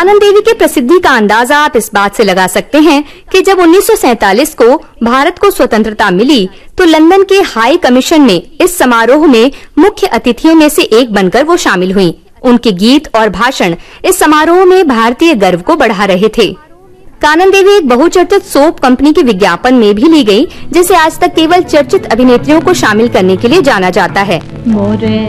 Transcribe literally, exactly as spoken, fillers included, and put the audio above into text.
कानन देवी के प्रसिद्धि का अंदाजा आप इस बात से लगा सकते हैं कि जब उन्नीस सौ सैंतालीस को भारत को स्वतंत्रता मिली तो लंदन के हाई कमीशन में इस समारोह में मुख्य अतिथियों में से एक बनकर वो शामिल हुईं। उनके गीत और भाषण इस समारोह में भारतीय गर्व को बढ़ा रहे थे। कानन देवी एक बहुचर्चित सोप कंपनी के विज्ञापन में भी ली गई, जिसे आज तक केवल चर्चित अभिनेत्रियों को शामिल करने के लिए जाना जाता है। मोरे